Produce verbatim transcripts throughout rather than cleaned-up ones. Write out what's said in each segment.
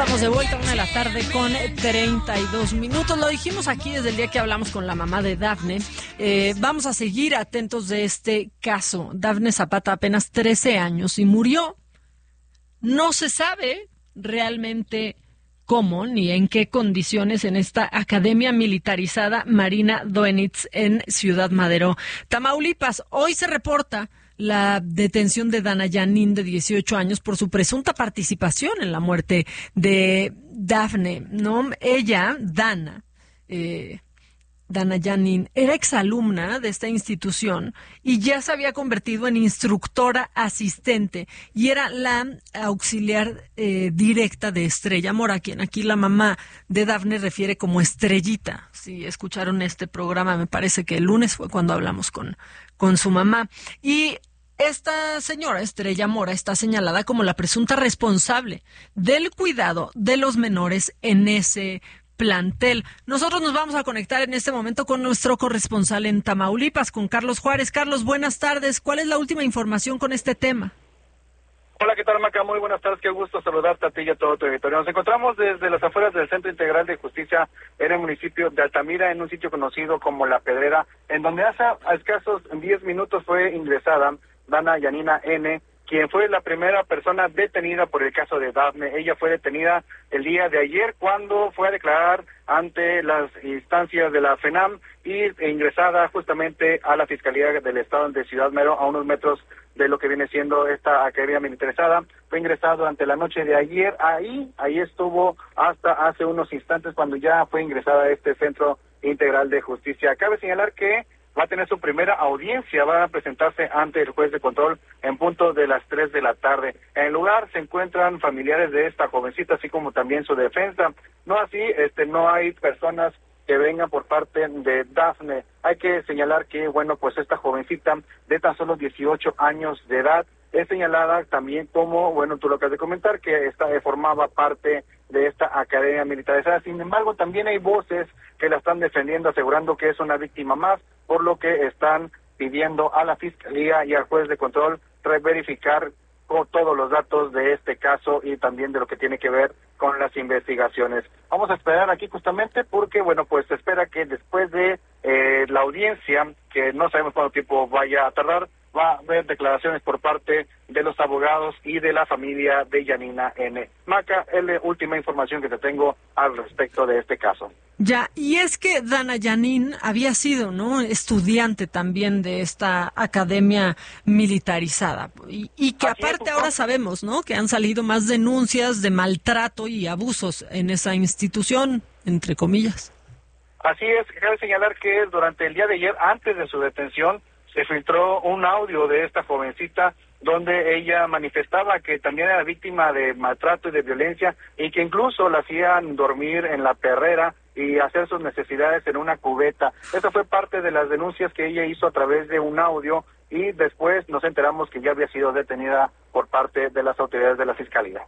Estamos de vuelta a una de la tarde con treinta y dos minutos. Lo dijimos aquí desde el día que hablamos con la mamá de Dafne. Eh, vamos a seguir atentos de este caso. Dafne Zapata, apenas trece años y murió. No se sabe realmente cómo ni en qué condiciones en esta academia militarizada Marina Doenitz en Ciudad Madero, Tamaulipas. Hoy se reporta la detención de Dana Yanin, de dieciocho años, por su presunta participación en la muerte de Dafne, ¿no? Ella, Dana, eh, Dana Yanin, era exalumna de esta institución y ya se había convertido en instructora asistente y era la auxiliar eh, directa de Estrella Mora, a quien aquí la mamá de Dafne refiere como Estrellita. Si escucharon este programa, me parece que el lunes fue cuando hablamos con, con su mamá. Y esta señora, Estrella Mora, está señalada como la presunta responsable del cuidado de los menores en ese plantel. Nosotros nos vamos a conectar en este momento con nuestro corresponsal en Tamaulipas, con Carlos Juárez. Carlos, buenas tardes. ¿Cuál es la última información con este tema? Hola, ¿qué tal, Maca? Muy buenas tardes, qué gusto saludarte a ti y a todo tu territorio. Nos encontramos desde las afueras del Centro Integral de Justicia en el municipio de Altamira, en un sitio conocido como La Pedrera, en donde hace a escasos diez minutos fue ingresada Dana Yanina N., quien fue la primera persona detenida por el caso de Dafne. Ella fue detenida el día de ayer cuando fue a declarar ante las instancias de la FENAM y ingresada justamente a la Fiscalía del Estado de Ciudad Madero, a unos metros de lo que viene siendo esta academia militarizada. Fue ingresado durante la noche de ayer, ahí, ahí estuvo hasta hace unos instantes cuando ya fue ingresada a este Centro Integral de Justicia. Cabe señalar que va a tener su primera audiencia, va a presentarse ante el juez de control en punto de las tres de la tarde. En el lugar se encuentran familiares de esta jovencita, así como también su defensa. No así, este, no hay personas que vengan por parte de Dafne. Hay que señalar que, bueno, pues esta jovencita de tan solo dieciocho años de edad es señalada también como, bueno, tú lo acabas de comentar, que esta formaba parte de esta academia militarizada. Sin embargo, también hay voces que la están defendiendo, asegurando que es una víctima más, por lo que están pidiendo a la Fiscalía y al juez de control verificar con todos los datos de este caso y también de lo que tiene que ver con las investigaciones. Vamos a esperar aquí justamente porque, bueno, pues se espera que después de eh, la audiencia, que no sabemos cuánto tiempo vaya a tardar, va a haber declaraciones por parte de los abogados y de la familia de Yanina N. Maca, es la última información que te tengo al respecto de este caso. Ya, y es que Dana Yanin había sido, ¿no?, estudiante también de esta academia militarizada y, y que Así aparte es, ahora sabemos, ¿no?, que han salido más denuncias de maltrato y abusos en esa institución, entre comillas. Así es, cabe señalar que durante el día de ayer, antes de su detención, se filtró un audio de esta jovencita donde ella manifestaba que también era víctima de maltrato y de violencia y que incluso la hacían dormir en la perrera y hacer sus necesidades en una cubeta. Eso fue parte de las denuncias que ella hizo a través de un audio y después nos enteramos que ya había sido detenida por parte de las autoridades de la Fiscalía.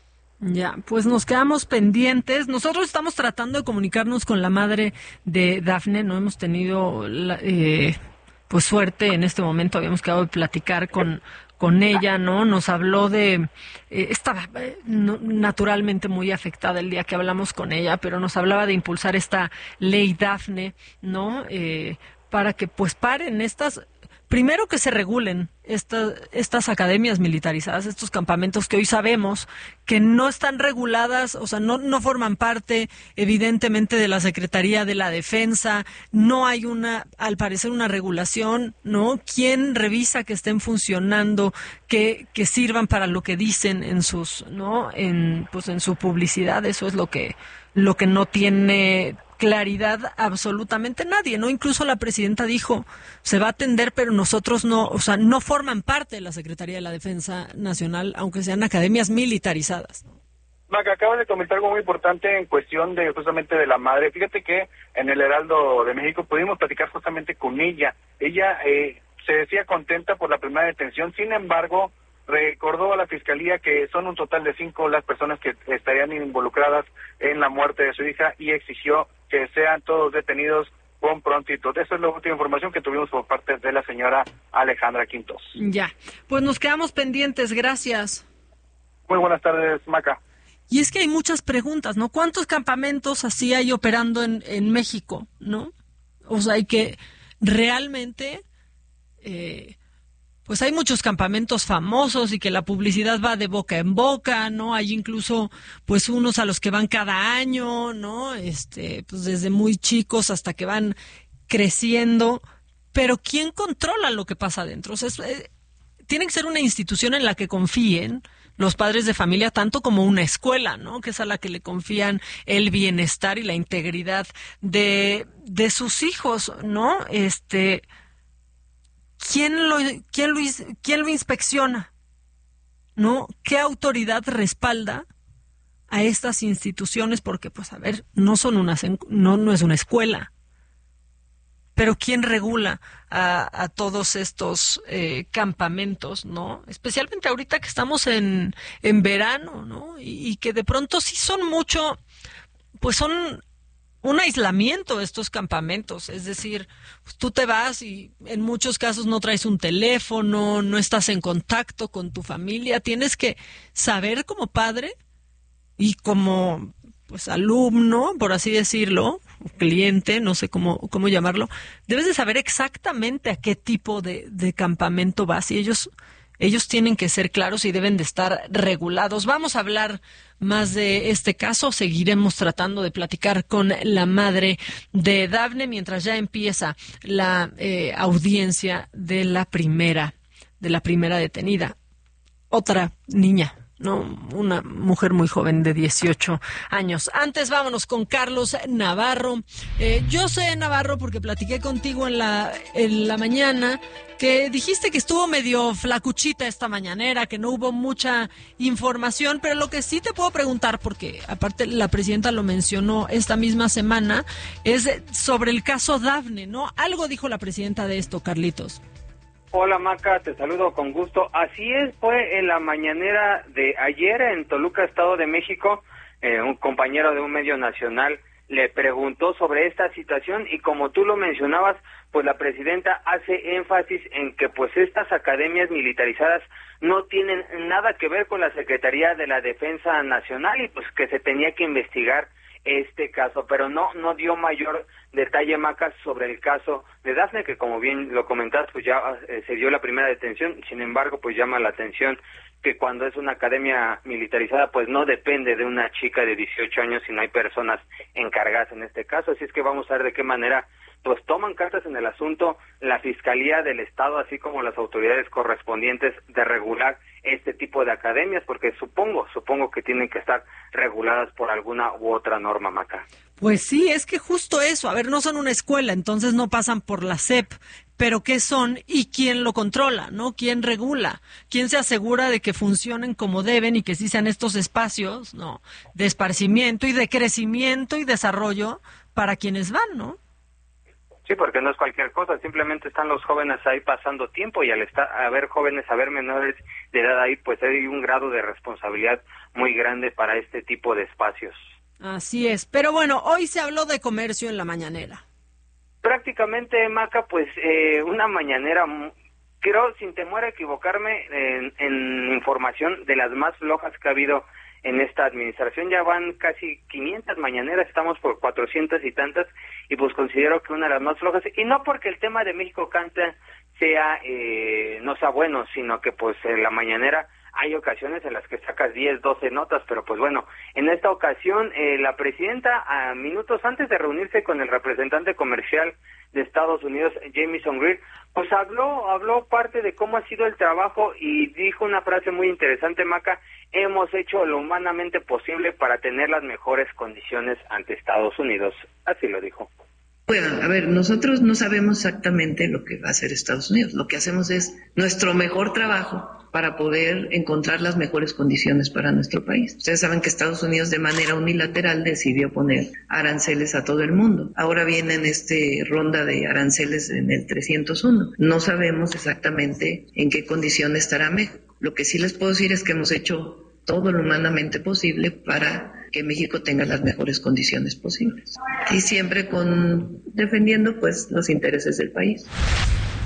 Ya, pues nos quedamos pendientes. Nosotros estamos tratando de comunicarnos con la madre de Dafne, no hemos tenido la, eh, pues suerte en este momento, habíamos quedado de platicar con con ella, ¿no? Nos habló de, eh, estaba eh, no, naturalmente muy afectada el día que hablamos con ella, pero nos hablaba de impulsar esta ley Dafne, ¿no? Eh, para que pues paren estas, primero que se regulen estas estas academias militarizadas, estos campamentos que hoy sabemos que no están reguladas, o sea, no no forman parte evidentemente de la Secretaría de la Defensa, no hay una, al parecer, una regulación, ¿no? ¿Quién revisa que estén funcionando, que que sirvan para lo que dicen en sus, ¿no? En pues en su publicidad? Eso es lo que lo que no tiene claridad absolutamente nadie, ¿no? Incluso la presidenta dijo, se va a atender, pero nosotros no, o sea, no forman parte de la Secretaría de la Defensa Nacional, aunque sean academias militarizadas, ¿no? Maca, acabas de comentar algo muy importante en cuestión de justamente de la madre. Fíjate que en el Heraldo de México pudimos platicar justamente con ella. Ella eh, se decía contenta por la primera detención, sin embargo, recordó a la Fiscalía que son un total de cinco las personas que estarían involucradas en la muerte de su hija y exigió que sean todos detenidos con prontitud. Esa es la última información que tuvimos por parte de la señora Alejandra Quintos. Ya, pues nos quedamos pendientes, gracias. Muy buenas tardes, Maca. Y es que hay muchas preguntas, ¿no? ¿Cuántos campamentos así hay operando en, en México, no? O sea, hay que realmente, eh, pues hay muchos campamentos famosos y que la publicidad va de boca en boca, ¿no? Hay incluso, pues, unos a los que van cada año, ¿no? Este, pues desde muy chicos hasta que van creciendo. Pero ¿quién controla lo que pasa adentro? O sea, es, eh, tiene que ser una institución en la que confíen los padres de familia, tanto como una escuela, ¿no? Que es a la que le confían el bienestar y la integridad de, de sus hijos, ¿no? Este, ¿quién lo, quién lo, quién lo inspecciona? ¿No? ¿Qué autoridad respalda a estas instituciones? Porque, pues, a ver, no son unas, no, no es una escuela. Pero ¿quién regula a, a todos estos eh, campamentos, no? Especialmente ahorita que estamos en, en verano, ¿no? Y, y que de pronto sí son mucho, pues son un aislamiento estos campamentos. Es decir, pues tú te vas y en muchos casos no traes un teléfono, no estás en contacto con tu familia. Tienes que saber como padre y como, pues, alumno, por así decirlo, cliente, no sé cómo, cómo llamarlo, debes de saber exactamente a qué tipo de, de campamento vas y ellos, ellos tienen que ser claros y deben de estar regulados. Vamos a hablar más de este caso, seguiremos tratando de platicar con la madre de Dafne mientras ya empieza la eh, audiencia de la primera, de la primera detenida. Otra niña, ¿no? Una mujer muy joven de dieciocho años. Antes vámonos con Carlos Navarro. Eh, yo sé, Navarro, porque platiqué contigo en la, en la mañana, que dijiste que estuvo medio flacuchita esta mañanera, que no hubo mucha información, pero lo que sí te puedo preguntar, porque aparte la presidenta lo mencionó esta misma semana, es sobre el caso Dafne, ¿no? Algo dijo la presidenta de esto, Carlitos. Hola Maca, te saludo con gusto. Así es, fue en la mañanera de ayer en Toluca, Estado de México, eh, un compañero de un medio nacional le preguntó sobre esta situación y como tú lo mencionabas, pues la presidenta hace énfasis en que pues estas academias militarizadas no tienen nada que ver con la Secretaría de la Defensa Nacional y pues que se tenía que investigar este caso, pero no no dio mayor detalle, Maca, sobre el caso de Dafne, que como bien lo comentas, pues ya eh, se dio la primera detención. Sin embargo, pues llama la atención que cuando es una academia militarizada, pues no depende de una chica de dieciocho años, sino hay personas encargadas en este caso, así es que vamos a ver de qué manera pues toman cartas en el asunto la Fiscalía del Estado, así como las autoridades correspondientes de regular este tipo de academias, porque supongo, supongo que tienen que estar reguladas por alguna u otra norma, Maca. Pues sí, es que justo eso, a ver, no son una escuela, entonces no pasan por la S E P, pero ¿qué son y quién lo controla, no? ¿Quién regula? ¿Quién se asegura de que funcionen como deben y que sí sean estos espacios, no, de esparcimiento y de crecimiento y desarrollo para quienes van, ¿no? Sí, porque no es cualquier cosa, simplemente están los jóvenes ahí pasando tiempo y al estar, haber jóvenes, haber menores de edad ahí, pues hay un grado de responsabilidad muy grande para este tipo de espacios. Así es, pero bueno, hoy se habló de comercio en la mañanera. Prácticamente, Maca, pues eh, una mañanera, creo, sin temor a equivocarme, en, en información de las más flojas que ha habido en esta administración. Ya van casi quinientas mañaneras, estamos por cuatrocientas y tantas, y pues considero que una de las más flojas, y no porque el tema de México Canta sea, eh, no sea bueno, sino que pues en la mañanera hay ocasiones en las que sacas diez, doce notas, pero pues bueno, en esta ocasión eh, la presidenta, a minutos antes de reunirse con el representante comercial de Estados Unidos, Jamieson Greer, pues habló, habló parte de cómo ha sido el trabajo y dijo una frase muy interesante, Maca: hemos hecho lo humanamente posible para tener las mejores condiciones ante Estados Unidos. Así lo dijo. Bueno, a ver, nosotros no sabemos exactamente lo que va a hacer Estados Unidos. Lo que hacemos es nuestro mejor trabajo para poder encontrar las mejores condiciones para nuestro país. Ustedes saben que Estados Unidos de manera unilateral decidió poner aranceles a todo el mundo. Ahora viene en este ronda de aranceles en el trescientos uno. No sabemos exactamente en qué condición estará México. Lo que sí les puedo decir es que hemos hecho todo lo humanamente posible para que México tenga las mejores condiciones posibles. Y siempre con defendiendo pues los intereses del país.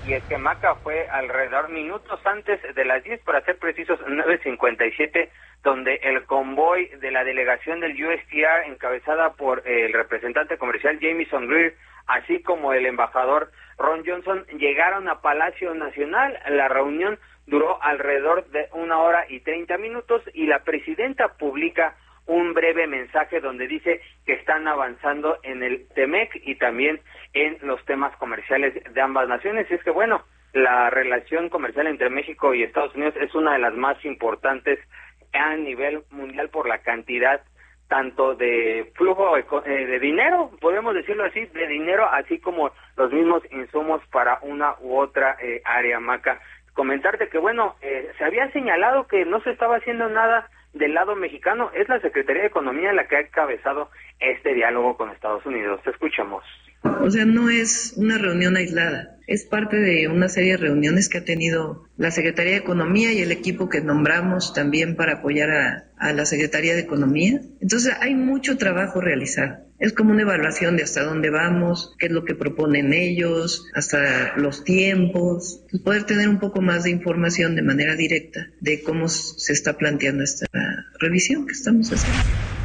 Y es que Maca fue alrededor minutos antes de las diez, para ser precisos, nueve cincuenta y siete, donde el convoy de la delegación del U S T R, encabezada por el representante comercial Jamieson Greer, así como el embajador Ron Johnson, llegaron a Palacio Nacional. La reunión duró alrededor de una hora y treinta minutos y la presidenta publica un breve mensaje donde dice que están avanzando en el TEMEC y también en los temas comerciales de ambas naciones. Y es que, bueno, la relación comercial entre México y Estados Unidos es una de las más importantes a nivel mundial por la cantidad tanto de flujo de dinero, podemos decirlo así, de dinero, así como los mismos insumos para una u otra eh, área, Maca. Comentarte que, bueno, eh, se había señalado que no se estaba haciendo nada del lado mexicano. Es la Secretaría de Economía la que ha encabezado este diálogo con Estados Unidos. Te escuchamos. O sea, no es una reunión aislada, es parte de una serie de reuniones que ha tenido la Secretaría de Economía y el equipo que nombramos también para apoyar a, a la Secretaría de Economía. Entonces hay mucho trabajo realizado. Es como una evaluación de hasta dónde vamos, qué es lo que proponen ellos, hasta los tiempos, pues poder tener un poco más de información de manera directa de cómo se está planteando esta revisión que estamos haciendo.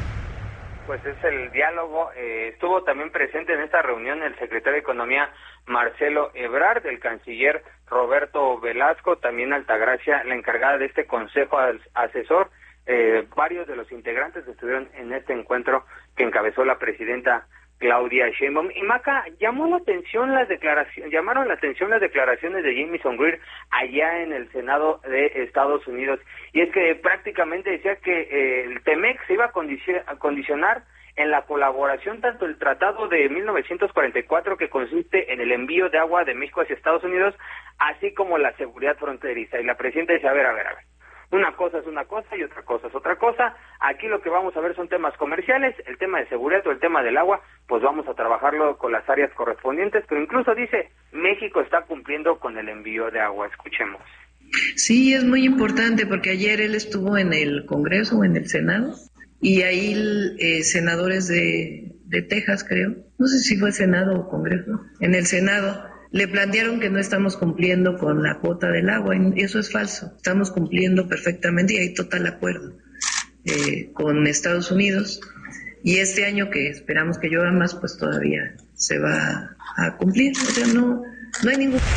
Pues es el diálogo. Eh, estuvo también presente en esta reunión el secretario de Economía Marcelo Ebrard, el canciller Roberto Velasco, también Altagracia, la encargada de este consejo asesor. Eh, varios de los integrantes estuvieron en este encuentro que encabezó la presidenta Claudia Sheinbaum. Y Maca, llamó la atención las declaraciones, llamaron la atención las declaraciones de Jamieson Greer allá en el Senado de Estados Unidos, y es que prácticamente decía que eh, el TEMEC se iba a, condici- a condicionar en la colaboración tanto el tratado de mil novecientos cuarenta y cuatro, que consiste en el envío de agua de México hacia Estados Unidos, así como la seguridad fronteriza. Y la presidenta dice, a ver, a ver, a ver, una cosa es una cosa y otra cosa es otra cosa. Aquí lo que vamos a ver son temas comerciales, el tema de seguridad o el tema del agua, pues vamos a trabajarlo con las áreas correspondientes, pero incluso dice, México está cumpliendo con el envío de agua. Escuchemos. Sí, es muy importante porque ayer él estuvo en el Congreso o en el Senado y ahí eh, senadores de, de Texas, creo, no sé si fue Senado o Congreso, en el Senado le plantearon que no estamos cumpliendo con la cuota del agua, y eso es falso, estamos cumpliendo perfectamente y hay total acuerdo eh, con Estados Unidos, y este año que esperamos que llueva más, pues todavía se va a cumplir, o sea, no, no hay ningún...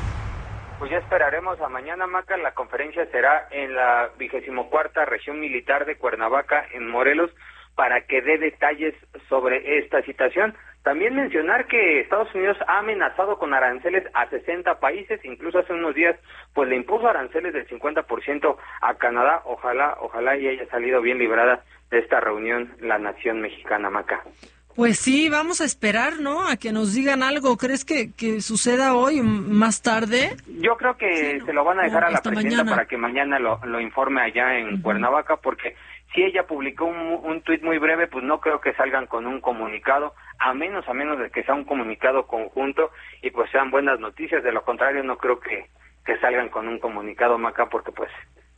Pues ya esperaremos a mañana, Maca. La conferencia será en la vigésimo cuarta Región Militar de Cuernavaca, en Morelos, para que dé detalles sobre esta situación. También mencionar que Estados Unidos ha amenazado con aranceles a sesenta países, incluso hace unos días pues le impuso aranceles del cincuenta por ciento a Canadá. Ojalá, ojalá y haya salido bien librada de esta reunión la nación mexicana, Maca. Pues sí, vamos a esperar, ¿no? A que nos digan algo. ¿Crees que, que suceda hoy, más tarde? Yo creo que sí, ¿no? Se lo van a dejar no, a la presidenta mañana, para que mañana lo, lo informe allá en uh-huh. Cuernavaca, porque si ella publicó un, un tuit muy breve, pues no creo que salgan con un comunicado, a menos, a menos de que sea un comunicado conjunto y pues sean buenas noticias. De lo contrario, no creo que, que salgan con un comunicado, Maca, porque pues...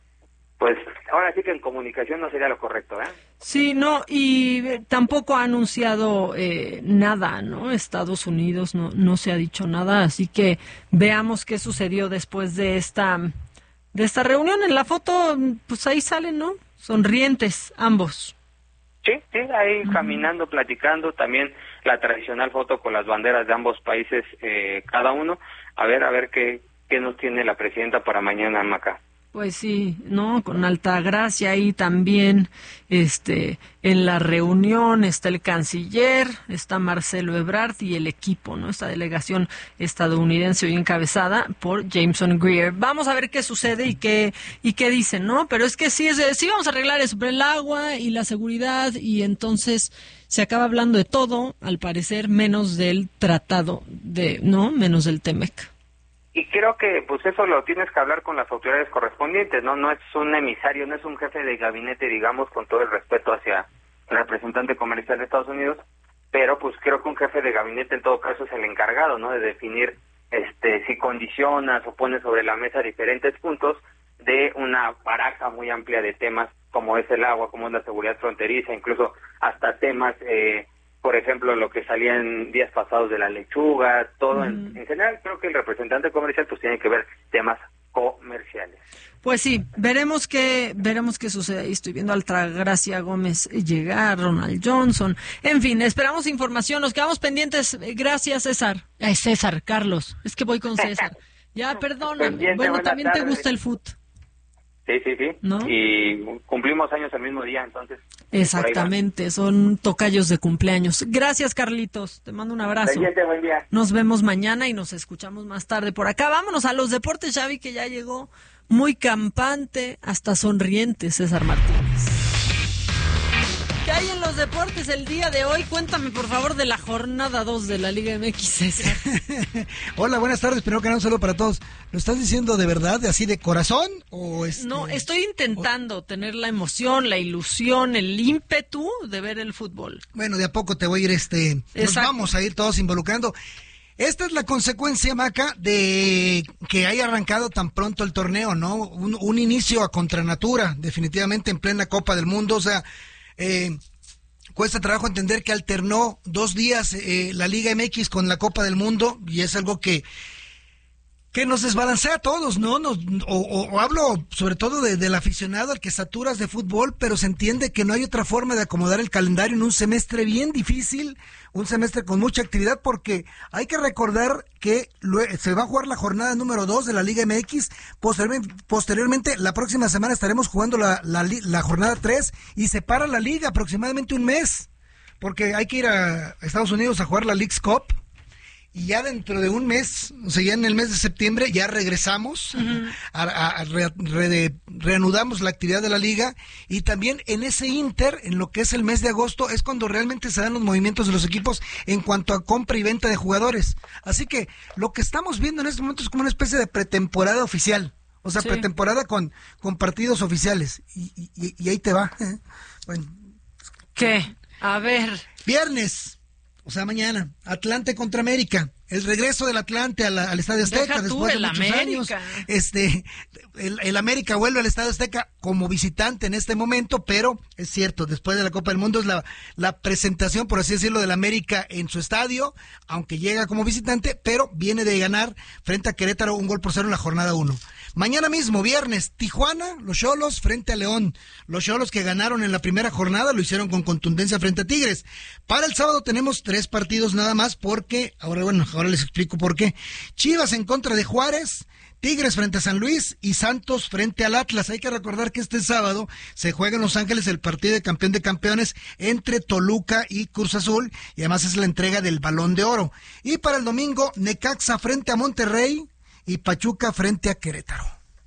Pues ahora sí que en comunicación no sería lo correcto, ¿eh? Sí, no, y tampoco ha anunciado eh, nada, ¿no? Estados Unidos no, no se ha dicho nada, así que veamos qué sucedió después de esta, de esta reunión. En la foto, pues ahí salen, ¿no? Sonrientes ambos. Sí, sí, ahí uh-huh. caminando, platicando, también la tradicional foto con las banderas de ambos países, eh, cada uno. A ver, a ver qué, qué nos tiene la presidenta para mañana, Maca. Pues sí, ¿no? Con Altagracia ahí también, este, en la reunión está el canciller, está Marcelo Ebrard y el equipo, ¿no? Esta delegación estadounidense hoy encabezada por Jamieson Greer. Vamos a ver qué sucede y qué, y qué dicen, ¿no? Pero es que sí, es, sí vamos a arreglar eso, el agua y la seguridad, y entonces se acaba hablando de todo, al parecer, menos del tratado de, ¿no? Menos del TEMEC. Y creo que pues eso lo tienes que hablar con las autoridades correspondientes, ¿no? No es un emisario, no es un jefe de gabinete, digamos, con todo el respeto hacia el representante comercial de Estados Unidos, pero pues creo que un jefe de gabinete en todo caso es el encargado, ¿no? De definir este si condicionas o pones sobre la mesa diferentes puntos de una baraja muy amplia de temas como es el agua, como es la seguridad fronteriza, incluso hasta temas eh, por ejemplo, lo que salía en días pasados de la lechuga, todo. Mm. En, en general, creo que el representante comercial pues tiene que ver temas comerciales. Pues sí, veremos qué veremos qué sucede. Ahí estoy viendo a Altagracia Gómez llegar, Ronald Johnson. En fin, esperamos información. Nos quedamos pendientes. Gracias, César. Eh, César, Carlos. Es que voy con César. Ya, perdóname. Pendiente, bueno, también tarde. Te gusta el fútbol. Sí, sí, sí. ¿No? Y cumplimos años el mismo día, entonces. Exactamente, son tocayos de cumpleaños. Gracias, Carlitos. Te mando un abrazo. Pendiente, buen día. Nos vemos mañana y nos escuchamos más tarde por acá. Vámonos a los deportes. Ya vi que ya llegó muy campante, hasta sonriente, César Martínez. ¿Qué hay en los deportes el día de hoy? Cuéntame, por favor, de la jornada dos de la Liga M X, César. Hola, buenas tardes. Primero que nada, un saludo para todos. ¿Lo estás diciendo de verdad, de así de corazón? O este... No, estoy intentando o... tener la emoción, la ilusión, el ímpetu de ver el fútbol. Bueno, de a poco te voy a ir, este... Exacto. Nos vamos a ir todos involucrando. Esta es la consecuencia, Maca, de que haya arrancado tan pronto el torneo, ¿no? Un, un inicio a contranatura, definitivamente en plena Copa del Mundo. O sea, eh, cuesta trabajo entender que alternó dos días eh, la Liga M X con la Copa del Mundo, y es algo que que nos desbalancea a todos, ¿no? Nos, o, o, o hablo sobre todo de, del aficionado al que saturas de fútbol, pero se entiende que no hay otra forma de acomodar el calendario en un semestre bien difícil, un semestre con mucha actividad, porque hay que recordar que se va a jugar la jornada número dos de la Liga M X, posteriormente, posteriormente la próxima semana estaremos jugando la, la, la jornada tres, y se para la Liga aproximadamente un mes, porque hay que ir a Estados Unidos a jugar la Leagues Cup. Y ya dentro de un mes, o sea, ya en el mes de septiembre, ya regresamos, uh-huh. a, a, a re, re, reanudamos la actividad de la liga, y también en ese inter, en lo que es el mes de agosto, es cuando realmente se dan los movimientos de los equipos en cuanto a compra y venta de jugadores. Así que lo que estamos viendo en este momento es como una especie de pretemporada oficial, o sea, sí. pretemporada con, con partidos oficiales, y, y, y ahí te va. Bueno. ¿Qué? A ver. Viernes. O sea, mañana, Atlante contra América, el regreso del Atlante a la, al Estadio Azteca después de muchos América. años. Este, el, el América vuelve al Estadio Azteca como visitante en este momento, pero es cierto, después de la Copa del Mundo es la, la presentación, por así decirlo, del América en su estadio, aunque llega como visitante, pero viene de ganar frente a Querétaro un gol por cero en la jornada uno. Mañana mismo, viernes, Tijuana, los Xolos frente a León. Los Xolos que ganaron en la primera jornada lo hicieron con contundencia frente a Tigres. Para el sábado tenemos tres partidos nada más porque, ahora bueno, ahora les explico por qué. Chivas en contra de Juárez, Tigres frente a San Luis y Santos frente al Atlas. Hay que recordar que este sábado se juega en Los Ángeles el partido de campeón de campeones entre Toluca y Cruz Azul, y además es la entrega del Balón de Oro. Y para el domingo, Necaxa frente a Monterrey y Pachuca frente a Querétaro.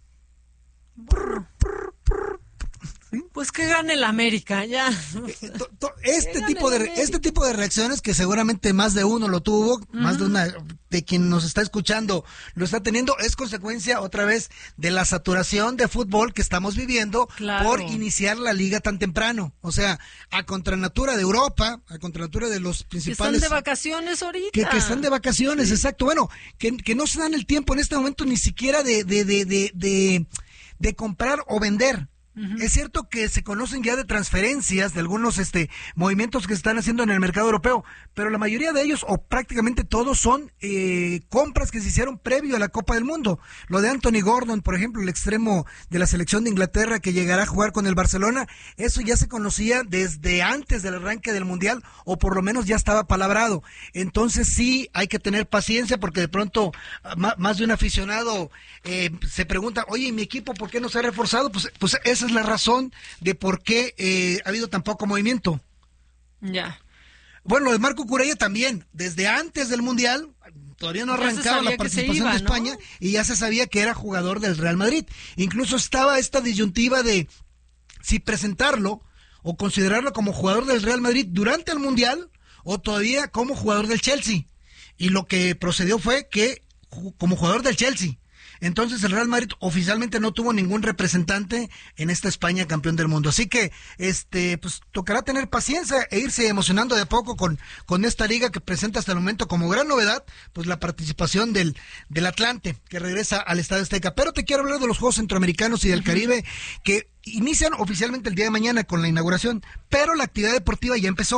Pues que gane el América, ya. Este tipo de este tipo de reacciones que seguramente más de uno lo tuvo, uh-huh. más de una de quien nos está escuchando lo está teniendo, es consecuencia otra vez de la saturación de fútbol que estamos viviendo, claro. por iniciar la liga tan temprano. O sea, a contranatura de Europa, a contranatura de los principales. Que están de vacaciones ahorita. Que, que están de vacaciones, sí. Exacto. Bueno, que, que no se dan el tiempo en este momento ni siquiera de de de de, de, de comprar o vender. Uh-huh. Es cierto que se conocen ya de transferencias de algunos este movimientos que se están haciendo en el mercado europeo, pero la mayoría de ellos, o prácticamente todos, son eh, compras que se hicieron previo a la Copa del Mundo. Lo de Anthony Gordon, por ejemplo, el extremo de la selección de Inglaterra que llegará a jugar con el Barcelona, eso ya se conocía desde antes del arranque del Mundial, o por lo menos ya estaba palabrado. Entonces sí hay que tener paciencia, porque de pronto más de un aficionado eh, se pregunta, oye, ¿mi equipo por qué no se ha reforzado? Pues, pues es es la razón de por qué eh, ha habido tan poco movimiento. Ya. Bueno, lo de Marco Curella también, desde antes del Mundial, todavía no arrancaba la participación iba, de España, ¿no? Y ya se sabía que era jugador del Real Madrid. Incluso estaba esta disyuntiva de si presentarlo o considerarlo como jugador del Real Madrid durante el Mundial o todavía como jugador del Chelsea. Y lo que procedió fue que como jugador del Chelsea. Entonces el Real Madrid oficialmente no tuvo ningún representante en esta España campeón del mundo. Así que este pues tocará tener paciencia e irse emocionando de a poco con, con esta liga que presenta hasta el momento como gran novedad pues la participación del, del Atlante, que regresa al Estadio Azteca. Pero te quiero hablar de los Juegos Centroamericanos y del uh-huh. Caribe, que inician oficialmente el día de mañana con la inauguración, pero la actividad deportiva ya empezó.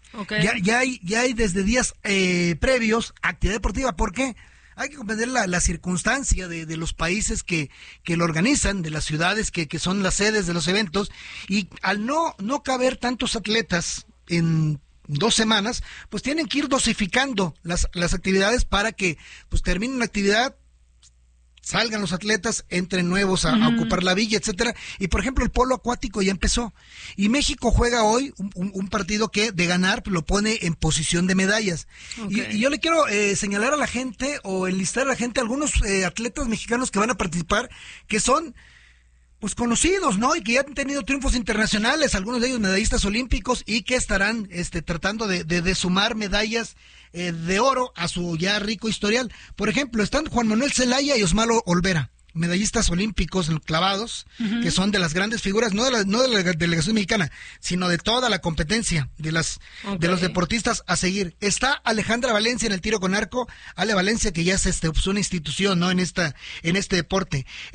Okay. Ya, ya hay, ya hay desde días eh, previos actividad deportiva. ¿Por qué? Hay que comprender la, la circunstancia de, de los países que, que lo organizan, de las ciudades que, que son las sedes de los eventos, y al no, no caber tantos atletas en dos semanas, pues tienen que ir dosificando las, las actividades para que pues termine una actividad, salgan los atletas, entren nuevos a, uh-huh. a ocupar la villa, etcétera. Y por ejemplo el polo acuático ya empezó. Y México juega hoy un, un, un partido que de ganar lo pone en posición de medallas. Okay. Y, y yo le quiero eh, señalar a la gente o enlistar a la gente algunos eh, atletas mexicanos que van a participar, que son pues conocidos, ¿no? Y que ya han tenido triunfos internacionales, algunos de ellos medallistas olímpicos, y que estarán este tratando de, de, de sumar medallas eh, de oro a su ya rico historial. Por ejemplo, están Juan Manuel Zelaya y Osmalo Olvera, medallistas olímpicos clavados, uh-huh. que son de las grandes figuras, no de la, no de la delegación mexicana, sino de toda la competencia de las okay. de los deportistas a seguir. Está Alejandra Valencia en el tiro con arco, Ale Valencia, que ya es este, pues una institución, ¿no? En esta, en este deporte.